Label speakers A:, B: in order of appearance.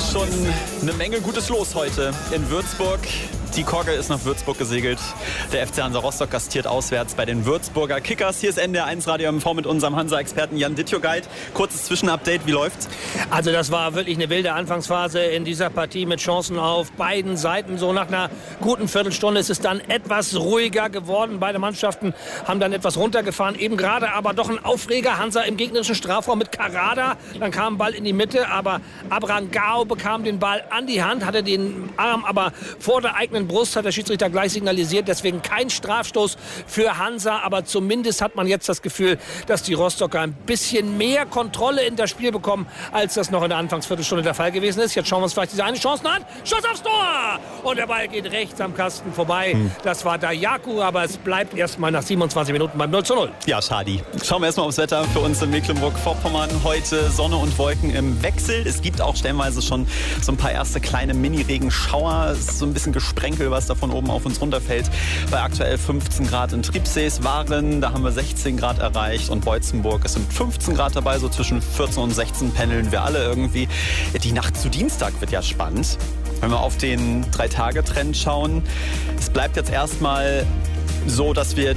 A: schon eine Menge gutes Los heute in Würzburg. Die Kogge ist nach Würzburg gesegelt. Der FC Hansa Rostock gastiert auswärts bei den Würzburger Kickers. Hier ist NDR 1 Radio MV mit unserem Hansa-Experten Jan Dittjogait. Kurzes Zwischenupdate, wie läuft's?
B: Also das war wirklich eine wilde Anfangsphase in dieser Partie mit Chancen auf beiden Seiten. So nach einer guten Viertelstunde ist es dann etwas ruhiger geworden. Beide Mannschaften haben dann etwas runtergefahren. Eben gerade aber doch ein Aufreger. Hansa im gegnerischen Strafraum mit Karada. Dann kam ein Ball in die Mitte, aber Abrangao bekam den Ball an die Hand, hatte den Arm aber vor der eigenen Brust, hat der Schiedsrichter gleich signalisiert. Deswegen kein Strafstoß für Hansa. Aber zumindest hat man jetzt das Gefühl, dass die Rostocker ein bisschen mehr Kontrolle in das Spiel bekommen, als das noch in der Anfangsviertelstunde der Fall gewesen ist. Jetzt schauen wir uns vielleicht diese eine Chance an. Schuss aufs Tor! Und der Ball geht rechts am Kasten vorbei. Das war Dayaku, aber es bleibt erstmal nach 27 Minuten beim 0:0.
A: Ja, schade. Schauen wir erstmal aufs Wetter für uns in Mecklenburg-Vorpommern. Heute Sonne und Wolken im Wechsel. Es gibt auch stellenweise schon so ein paar erste kleine Mini-Regenschauer. Es ist so ein bisschen Gesprenkel, was da von oben auf uns runterfällt. Bei aktuell 15 Grad in Triebsees, Waren, da haben wir 16 Grad erreicht und Beutzenburg, es sind 15 Grad dabei, so zwischen 14 und 16 pendeln wir alle irgendwie. Die Nacht zu Dienstag wird ja spannend. Wenn wir auf den 3-Tage-Trend schauen, es bleibt jetzt erstmal so, dass wir